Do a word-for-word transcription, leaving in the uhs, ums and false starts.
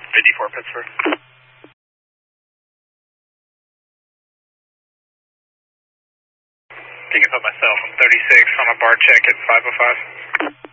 fifty-four Pittsburgh. Picking up myself. I'm thirty-six on a bar check at five oh five.